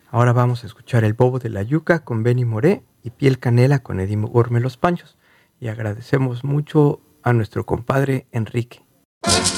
Ahora vamos a escuchar El Bobo de la Yuca con Benny Moré y Piel Canela con Eddie Gorme Los Panchos. Y agradecemos mucho a nuestro compadre Enrique.